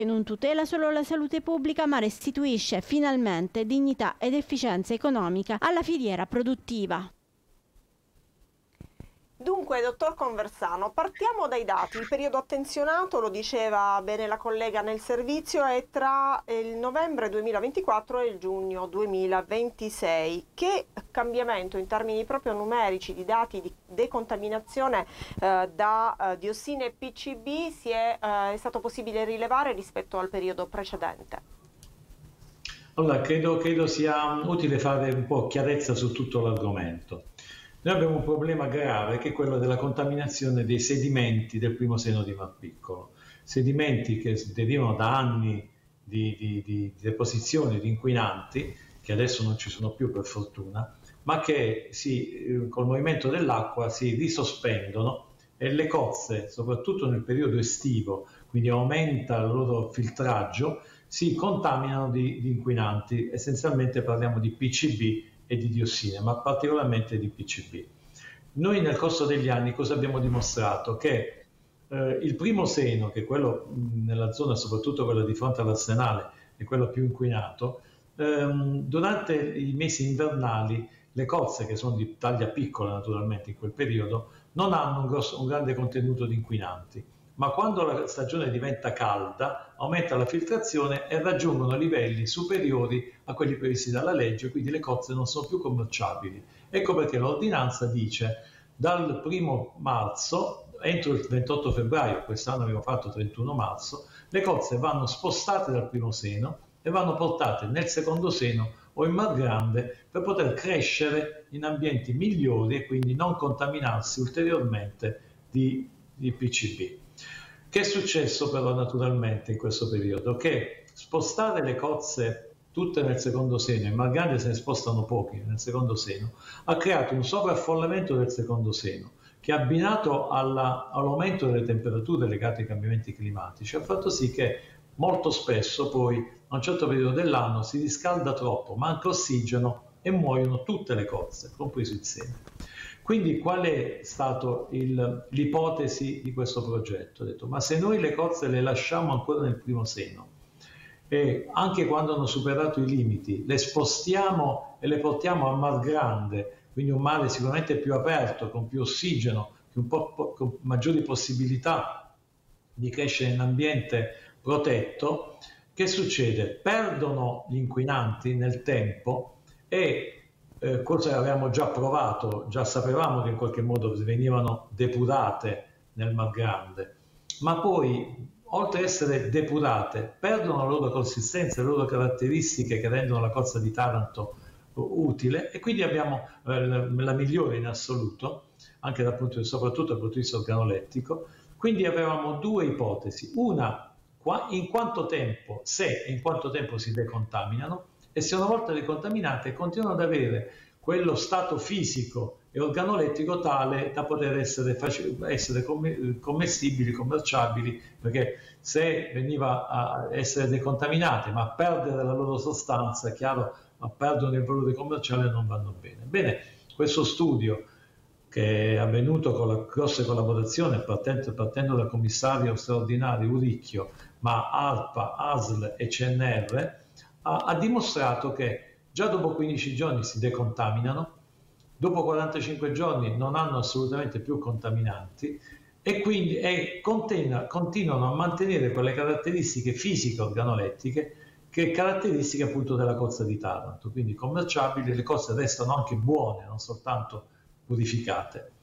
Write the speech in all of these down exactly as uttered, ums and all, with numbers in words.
che non tutela solo la salute pubblica, ma restituisce finalmente dignità ed efficienza economica alla filiera produttiva. Dunque, dottor Conversano, partiamo dai dati. Il periodo attenzionato, lo diceva bene la collega nel servizio, è tra il novembre duemilaventiquattro e il giugno duemilaventisei. Che cambiamento in termini proprio numerici di dati di decontaminazione eh, da eh, diossine e P C B si è, eh, è stato possibile rilevare rispetto al periodo precedente? Allora, credo, credo sia utile fare un po' chiarezza su tutto l'argomento. Noi abbiamo un problema grave che è quello della contaminazione dei sedimenti del primo seno di Mar Piccolo. Sedimenti che derivano da anni di, di, di deposizione di inquinanti, che adesso non ci sono più per fortuna, ma che si, col movimento dell'acqua si risospendono e le cozze, soprattutto nel periodo estivo, quindi aumenta il loro filtraggio, si contaminano di, di inquinanti. Essenzialmente parliamo di P C B e di diossine, ma particolarmente di P C B. Noi nel corso degli anni cosa abbiamo dimostrato? Che eh, il primo seno, che è quello mh, nella zona, soprattutto quello di fronte all'Arsenale, è quello più inquinato, ehm, durante i mesi invernali le cozze, che sono di taglia piccola naturalmente in quel periodo, non hanno un, grosso, un grande contenuto di inquinanti, ma quando la stagione diventa calda aumenta la filtrazione e raggiungono livelli superiori a quelli previsti dalla legge, quindi le cozze non sono più commerciabili. Ecco perché l'ordinanza dice dal primo marzo, entro il ventotto febbraio, quest'anno abbiamo fatto trentuno marzo, le cozze vanno spostate dal primo seno e vanno portate nel secondo seno o in Mar Grande per poter crescere in ambienti migliori e quindi non contaminarsi ulteriormente di, di P C B. Che è successo però naturalmente in questo periodo? Che spostare le cozze tutte nel secondo seno, in Mar Grande se ne spostano pochi nel secondo seno, ha creato un sovraffollamento del secondo seno che, abbinato alla, all'aumento delle temperature legate ai cambiamenti climatici, ha fatto sì che molto spesso poi a un certo periodo dell'anno si riscalda troppo, manca ossigeno e muoiono tutte le cozze, compreso il seno. Quindi qual è stata l'ipotesi di questo progetto? Ho detto, ma se noi le cozze le lasciamo ancora nel primo seno e anche quando hanno superato i limiti le spostiamo e le portiamo a Mar Grande, quindi un mare sicuramente più aperto, con più ossigeno, con, un po', con maggiori possibilità di crescere in ambiente protetto, che succede? Perdono gli inquinanti nel tempo e Eh, cosa avevamo già provato, già sapevamo che in qualche modo venivano depurate nel Mar Grande, ma poi oltre ad essere depurate perdono la loro consistenza, le loro caratteristiche che rendono la cozza di Taranto utile, e quindi abbiamo eh, la migliore in assoluto, anche dal punto di vista, soprattutto dal punto di vista organolettico. Quindi avevamo due ipotesi: una, in quanto tempo, se e in quanto tempo si decontaminano, e se una volta decontaminate continuano ad avere quello stato fisico e organolettico tale da poter essere, essere commestibili, commerciabili, perché se veniva a essere decontaminate ma a perdere la loro sostanza, è chiaro, ma perdono il valore commerciale, non vanno bene. Bene, questo studio, che è avvenuto con la grossa collaborazione partendo, partendo dal commissario straordinario Uricchio, ma ARPA, A S L e C N R, ha, ha dimostrato che già dopo quindici giorni si decontaminano, dopo quarantacinque giorni non hanno assolutamente più contaminanti e quindi e continua, continuano a mantenere quelle caratteristiche fisiche organolettiche che caratteristiche appunto della cozza di Taranto, quindi commerciabili, le cozze restano anche buone, non soltanto purificate.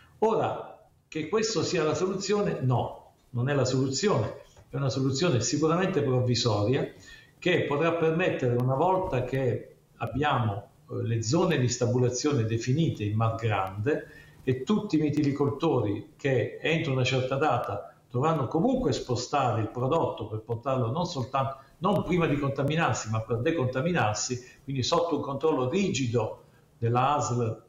Ora, che questo sia la soluzione? No, non è la soluzione, è una soluzione sicuramente provvisoria che potrà permettere, una volta che abbiamo eh, le zone di stabulazione definite in Mar Grande e tutti i mitilicoltori che entro una certa data dovranno comunque spostare il prodotto per portarlo non soltanto, non prima di contaminarsi, ma per decontaminarsi, quindi sotto un controllo rigido della A S L,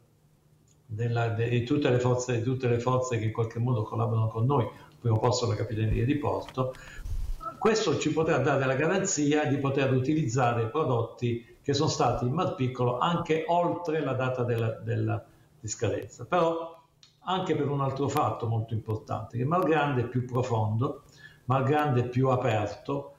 della, de, di, tutte le forze, di tutte le forze che in qualche modo collaborano con noi, al primo posto la Capitaneria di Porto. Questo ci potrà dare la garanzia di poter utilizzare prodotti che sono stati in Mar Piccolo anche oltre la data della, della di scadenza. Però anche per un altro fatto molto importante, che Mar Grande è più profondo, Mar Grande è più aperto,